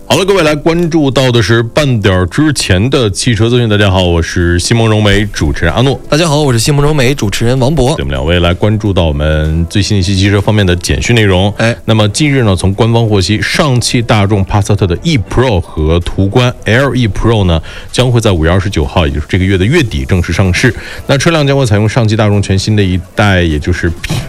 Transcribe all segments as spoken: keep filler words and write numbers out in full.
好了，各位来关注到的是半点之前的汽车资讯。大家好，我是西蒙融媒主持人阿诺。 大家好，我是西蒙融媒主持人王博。 我们两位来关注到我们最新一期汽车方面的简讯内容。 哎， 那么近日呢，从官方获悉，上汽大众帕萨特的 E Pro 和途观 L E Pro 呢，将会在五月二十九号，也就是这个月的月底正式上市。那车辆将会采用上汽大众全新的一代，也就是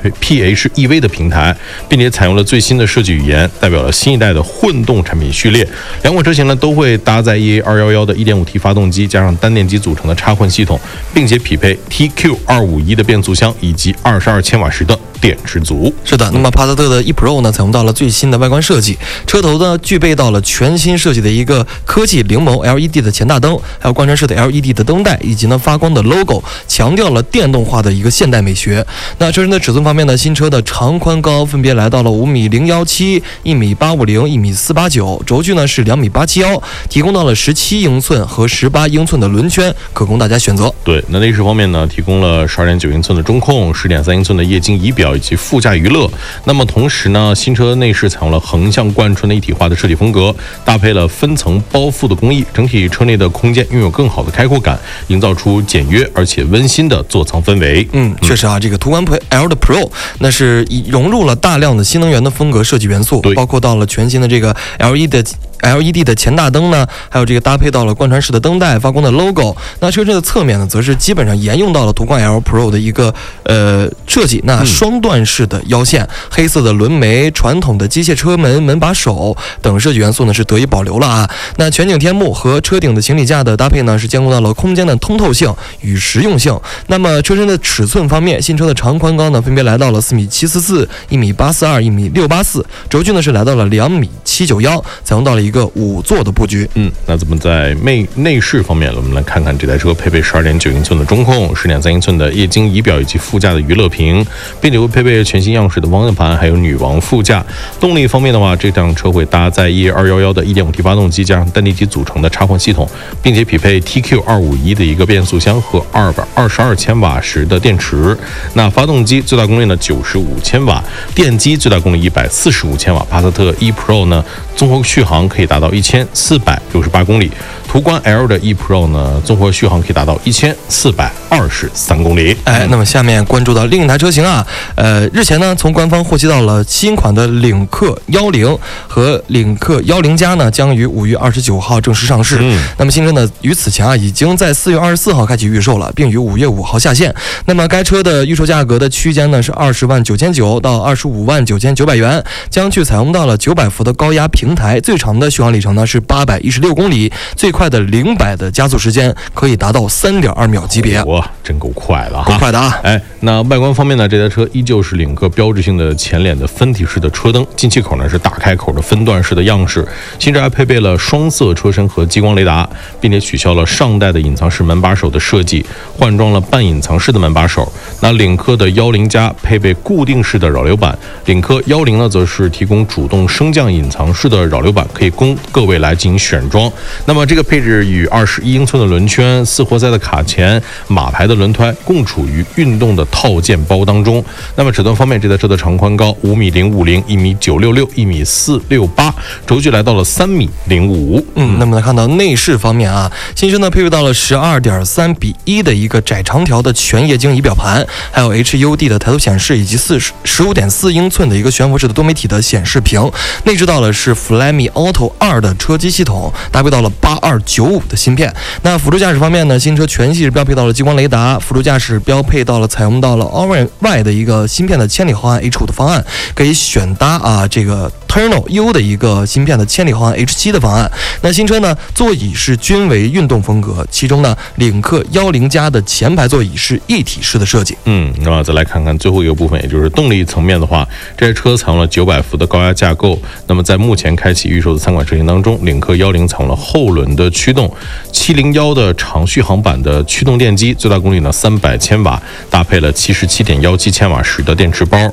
P H E V 的平台，并且采用了最新的设计语言，代表了新一代的混动产品序列。两款车型呢都会搭载 E A 二一一的 一点五 T 发动机加上单电机组成的插混系统，并且匹配 T Q 二五一的变速箱以及二十二千瓦时的电池组。 是的，那么帕萨特的 E Pro 呢，采用到了最新的外观设计，车头呢具备到了全新设计的一个科技灵眸 L E D 的前大灯，还有贯穿式的 L E D 的灯带，以及呢发光的 logo， 强调了电动化的一个现代美学。那车身的尺寸方面呢，新车的长宽高分别来到了五米零幺七、一米八五零、一米四八九，轴距呢是两米八七幺，提供到了十七英寸和十八英寸的轮圈，可供大家选择。 对，那内饰方面呢，提供了十二点九英寸的中控、十点三英寸的液晶仪表以及副驾娱乐。那么同时呢，新车内饰采用了横向贯穿的一体化的设计风格，搭配了分层包覆的工艺，整体车内的空间拥有更好的开阔感，营造出简约而且温馨的座舱氛围。 嗯，确实啊，这个途观 L 的 Pro 那是融入了大量的新能源的风格设计元素，包括到了全新的这个 L E D 的 L E D 的前大灯呢，还有这个搭配到了贯穿式的灯带、发光的 logo。那车身的侧面呢，则是基本上沿用到了途观 L Pro 的一个呃设计。那双段式的腰线、嗯、黑色的轮眉、传统的机械车门、门把手等设计元素呢是得以保留了啊。那全景天幕和车顶的行李架的搭配呢，是兼顾到了空间的通透性与实用性。那么车身的尺寸方面，新车的长宽高呢分别来到了四米七四四、一米八四二、一米六八四，轴距呢是来到了两米七九幺，采用到了一个五座的布局。 嗯，那咱们在内内饰方面，我们来看看这台车配备十二点九英寸的中控、十点三英寸的液晶仪表以及副驾的娱乐屏，并且会配备全新样式的方向盘，还有女王副驾。动力方面的话，这辆车会搭载 E A 二一一的 一点五 T 发动机加上单电机组成的插混系统，并且匹配 T Q 二五一的一个变速箱和二百二十二千瓦时的电池。那发动机最大功率呢九十五千瓦，电机最大功率一百四十五千瓦。帕萨特 E Pro 呢，综合续航可以达到一千四百六十八公里。途观 L 的 E Pro 呢，综合续航可以达到一千四百二十三公里。 哎，那么下面关注到另一台车型啊，呃，日前呢，从官方获悉到了新款的领克幺零和领克幺零加呢，将于五月二十九号正式上市。嗯，那么新车呢，于此前啊，已经在四月二十四号开启预售了，并于五月五号下线。那么该车的预售价格的区间呢是二十万九千九到二十五万九千九百元，将去采用到了九百伏的高压平台，最长的续航里程呢是八百一十六公里，最快的零百的加速时间可以达到三点二秒级别。 哇，真够快的哈， 够快的啊！ 哎，那外观方面呢，这台车依旧是领克标志性的前脸的分体式的车灯，进气口呢是大开口的分段式的样式。新车还配备了双色车身和激光雷达，并且取消了上代的隐藏式门把手的设计，换装了半隐藏式的门把手。那领克的幺零加配备固定式的扰流板，领克幺零呢则是提供主动升降隐藏式的扰流板，可以供各位来进行选装。那么这个配置与二十一英寸的轮圈、四活塞的卡钳、马牌的轮胎共处于运动的套件包当中。那么尺寸方面，这台车的长宽高五米零五零、一米九六六、一米四六八，轴距来到了三米零五。 嗯，那么来看到内饰方面啊，新车呢配备到了十二点三比一的一个窄长条的全液晶仪表盘，还有 H U D 的抬头显示，以及四十十五点四英寸的一个悬浮式的多媒体的显示屏。内置到了是 Flyme Auto 二的车机系统，搭配到了八二九五的芯片。那辅助驾驶方面呢，新车全系是标配到了激光雷达，辅助驾驶标配到了采用到了 Orin Y 的一个芯片的千里毫安 H 五的方案，可以选搭啊这个 Turno U 的一个芯片的千里毫安 H 七的方案。那新车呢，座椅是均为运动风格，其中呢，领克幺零加的前排座椅是一体式的设计。 嗯，那么再来看看最后一个部分，也就是动力层面的话，这台车采用了九百伏的高压架构。那么在目前开启预售的三款车型当中，领克幺零采用了后轮的驱动，七零一的长续航版的驱动电机，最大功率呢三百千瓦，搭配了七十七点一七千瓦时的电池包。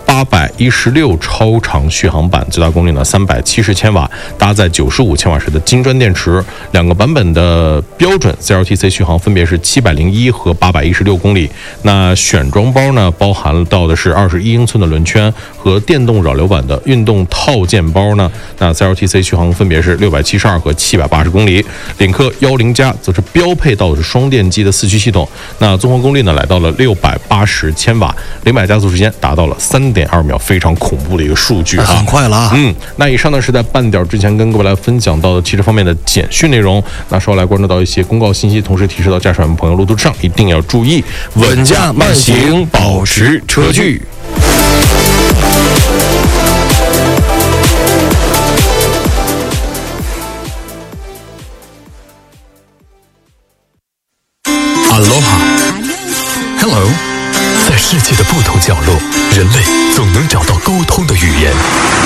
八百一十六超长续航版，最大功率呢三百七十千瓦，搭载九十五千瓦时的金砖电池。两个版本的标准 C L T C 续航分别是七百零一和八百一十六公里。那选装包呢，包含到的是二十一英寸的轮圈和电动扰流板的运动套件包呢。那 C L T C 续航分别是六百七十二和七百八十公里。领克幺零加则是标配到的是双电机的四驱系统，那综合功率呢来到了六百八十千瓦，零百加速时间达到了三点二秒，非常恐怖的一个数据哈， 很快了啊。 嗯，那以上呢是在半点之前跟各位来分享到的汽车方面的简讯内容。那稍后来关注到一些公告信息，同时提示到驾驶员朋友路途上一定要注意稳驾慢行，保持车距。 Aloha，Hello， 在世界的不同角落，人类总能找到沟通的语言。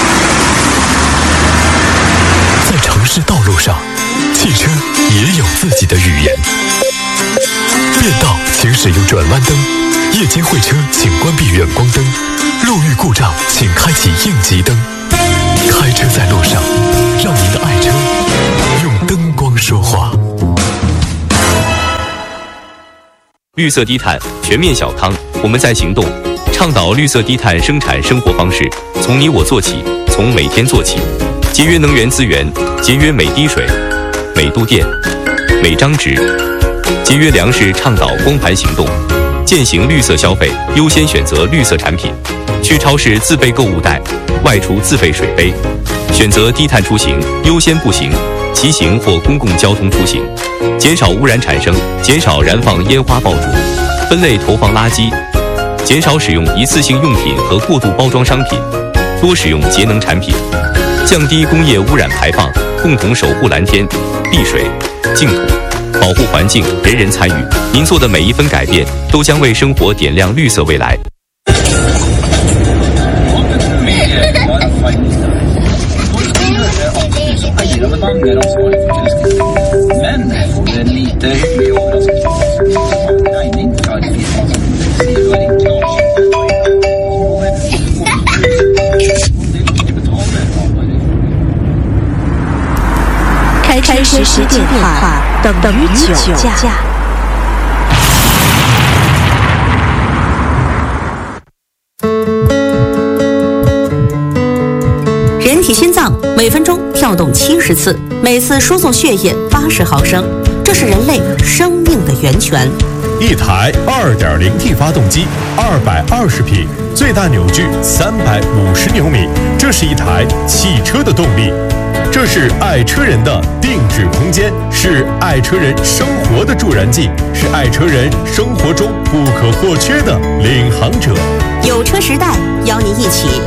在城市道路上，汽车也有自己的语言。变道请使用转弯灯，夜间会车请关闭远光灯，路遇故障请开启应急灯。开车在路上，让您的爱车用灯光说话。 绿色低碳全面小康，我们在行动，倡导绿色低碳生产生活方式，从你我做起，从每天做起，节约能源资源，节约每滴水、每度电、每张纸，节约粮食，倡导光盘行动，践行绿色消费，优先选择绿色产品，去超市自备购物袋，外出自备水杯，选择低碳出行，优先步行、骑行或公共交通出行，减少污染产生，减少燃放烟花爆竹，分类投放垃圾，减少使用一次性用品和过度包装商品，多使用节能产品，降低工业污染排放，共同守护蓝天、碧水、净土，保护环境，人人参与。您做的每一分改变，都将为生活点亮绿色未来。 开车实时电话等于酒驾。人体心脏每分钟跳动七十次，每次输送血液八十毫升，这是人类生命的源泉。 一台 二点零 T 发动机，二百二十匹，最大扭矩三百五十牛米，这是一台汽车的动力。这是爱车人的定制空间，是爱车人生活的助燃剂，是爱车人生活中不可或缺的领航者。 有车时代邀您一起